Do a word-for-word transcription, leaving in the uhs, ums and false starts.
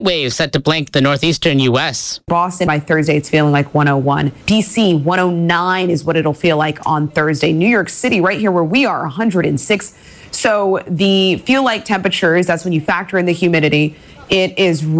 wave set to blank the northeastern U S. Boston, by Thursday, it's feeling like one oh one. D C, one oh nine is what it'll feel like on Thursday. New York City, right here where we are, one hundred six. So the feel like temperatures, that's when you factor in the humidity, it is